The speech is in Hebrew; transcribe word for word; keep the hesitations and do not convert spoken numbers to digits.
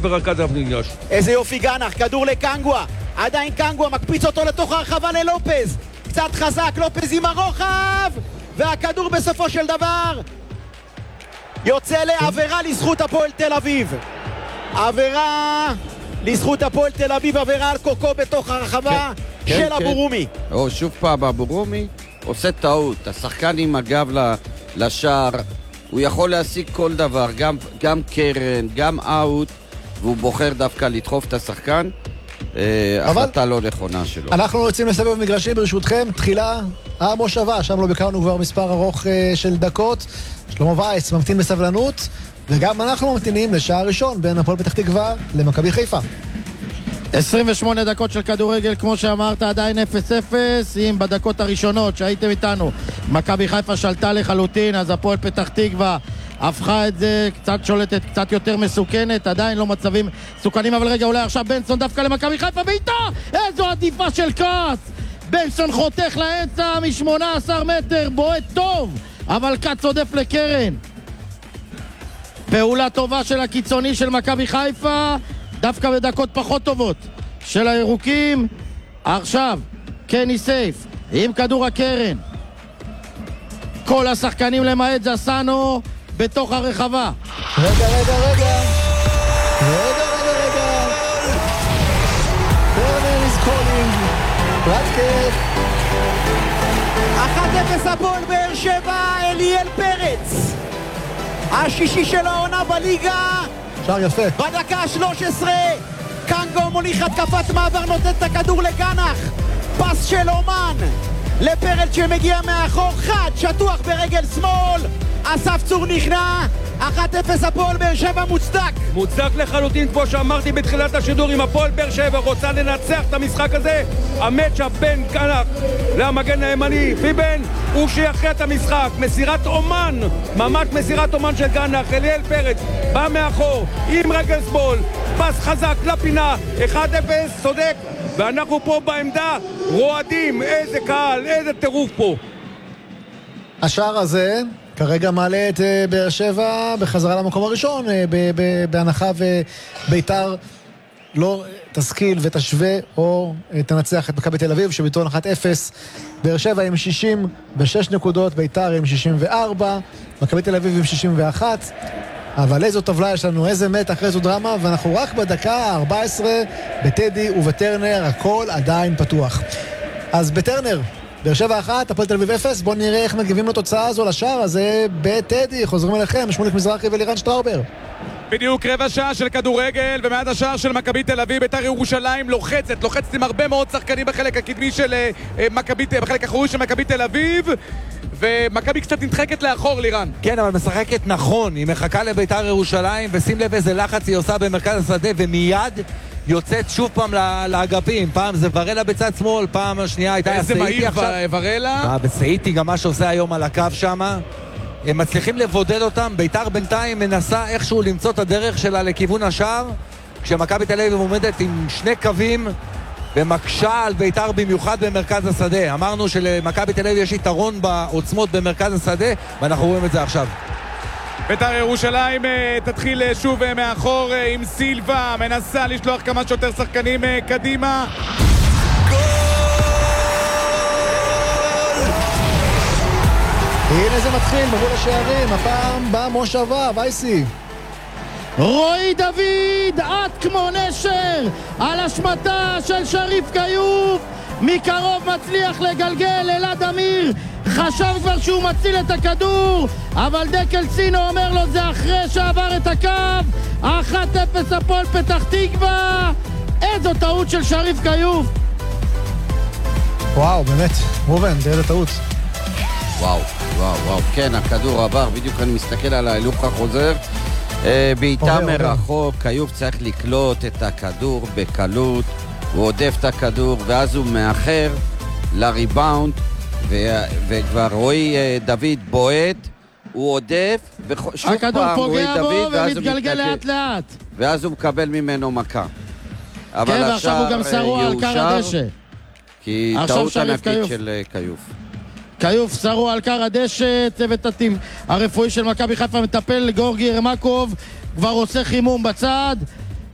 ברכז המגרש. איזה יופי גנח, כדור לקנגווה, עדיין קנגווה מקפיץ אותו לתוך הרחבה ללופז, קצת חזק, לופז עם הרוחב, והכדור בסופו של דבר יוצא לעבירה לזכות הפועל תל אביב. עבירה לזכות הפועל תל אביב, עבירה על קוקו בתוך הרחבה כן, של כן, אבורומי. כן. או, שוב פעם אבורומי עושה טעות, השחקן עם הגב לשער, הוא יכול להשיג כל דבר, גם, גם קרן, גם אאוט, והוא בוחר דווקא לדחוף את השחקן. החלטה לא נכונה שלו. אנחנו יוצאים לסבב מגרשים ברשותכם, תחילה המושבה, שם לא ביקרנו כבר מספר ארוך של דקות. שלמה וייס ממתין בסבלנות, וגם אנחנו ממתינים לשעה ראשון בין הפועל פתח תקווה למכבי חיפה. עשרים ושמונה דקות של כדורגל, כמו שאמרת, עדיין אפס אפס, אם בדקות הראשונות שהייתם איתנו מכבי חיפה שלטה לחלוטין, אז הפועל פתח תקווה הפכה את זה, קצת שולטת, קצת יותר מסוכנת, עדיין לא מצבים מסוכנים, אבל רגע, אולי עכשיו בנסון דווקא למכבי חיפה בעיטה, איזו עדיפה של קאץ, בנסון חותך לאמצע מ-שמונה עשר מטר, בועט טוב, אבל קאץ עודף לקרן. פעולה טובה של הקיצוני של מכבי חיפה, דווקא בדקות פחות טובות של הירוקים. עכשיו קני סייף עם כדור הקרן, כל השחקנים למעט זסנו בתוך הרחבה. רגע, רגע, רגע רגע, רגע, רגע טרנר is calling רצקף. אחת אפס הפועל באר שבע, אליאל פרץ השישי של העונה בליגה, שער יפה. בדקה ה-שלוש עשרה קנגו מוליך התקפת מעבר, נותן את הכדור לגנח, פס של אומן לפרץ שמגיע מאחור, חד שטוח ברגל שמאל, אסף צור נכנע. אחת אפס הפועל באר שבע מוצדק מוצדק לחלוטין, כמו שאמרתי בתחילת השידור. אם הפועל באר שבע רוצה לנצח את המשחק הזה, המאצ'אפ בין גנח למגן הימני פיבן הוא שיכריע את המשחק. מסירת אומן, ממש מסירת אומן של גנח, אליאל פרץ בא מאחור עם רגל שמאל, פס חזק לפינה, אחד אפס, צודק. ואנחנו פה בעמדה רועדים, איזה קהל, איזה טירוף פה. השער הזה כרגע מעלה את באר שבע בחזרה למקום הראשון, בהנחה וביתר לא תשכיל ותשווה או תנצח את מכבי תל אביב שביתרון אחת אפס. באר שבע עם שישים ושש נקודות, ביתר עם שישים וארבע, מכבי תל אביב עם שישים ואחת. אבל איזו טבלה יש לנו, איזה מתח, איזו דרמה, ואנחנו רק בדקה ה-ארבע עשרה בטדי ובטרנר, הכל עדיין פתוח. אז בטרנר באר שבע אחת, הפועל תל אביב אפס. בואו נראה איך מגיבים לתוצאה הזו, לשער הזה בטדי. חוזרים אליכם, שמוליק מזרחי ולירן שטראובר. בדיוק רבע שעה של כדורגל, ומעד השער של מכבי תל אביב, בית"ר ירושלים לוחצת, לוחצת עם הרבה מאוד שחקנים בחלק הקדמי של מכבי, בחלק האחורי של מכבי תל אביב, ומכבי קצת נדחקת לאחור, לירן. כן, אבל משחקת נכון, היא מחכה לבית"ר ירושלים, ושים לב איזה לחץ היא עושה במרכז השדה, ומיד יוצאת שוב פעם לאגפים. פעם זה ורלה בצד שמאל, פעם השנייה הייתה סאיטי עכשיו. איזה מהיר ורלה? בסאיטי גם מה שעושה היום על הקו שם. הם מצליחים לבודד אותם. בית"ר בינתיים מנסה איכשהו למצוא את הדרך שלה לכיוון השער, כשמכבי תל אביב עומדת עם שני קווים ומקשה על בית"ר במיוחד במרכז השדה. אמרנו שלמכבי תל אביב יש יתרון בעוצמות במרכז השדה, ואנחנו רואים את זה עכשיו. בית"ר ירושלים תתחיל שוב מאחור עם סילבה, מנסה לשלוח כמה שיותר שחקנים קדימה. הנה זה מתחיל, מבול השערים, הפעם במושבה, וייסי. רועי דוד, עד כמו נשר, על השמטה של שריף קיוף, מקרוב מצליח לגלגל אלעד אמיר, חשב כבר שהוא מציל את הכדור, אבל דקל סינו אומר לו זה אחרי שעבר את הקו. אחת אפס הפועל פתח תקווה. איזו טעות של שריף קיוף. וואו, באמת, רובן, תראה את הטעות. וואו, וואו, וואו, כן, הכדור עבר, בדיוק אני מסתכל על ההילוך החוזר, בעיטה מרחוק, קיוף צריך לקלוט את הכדור בקלות, הוא עודף את הכדור, ואז הוא מאחר לריבאונד, וכבר רועי דוד בועט, הוא עודף, ושוב פעם רועי דוד, ואז הוא מתגלגל לאט לאט. ואז הוא מקבל ממנו מכה. כן, ועכשיו הוא גם שרוע על קר הדשא. כי טעות ענקית של קיוף. קיוף שרוע על קר הדשא, צוות הטים הרפואי של מכבי חיפה מטפל, גורגי רמקוב כבר עושה חימום בצד,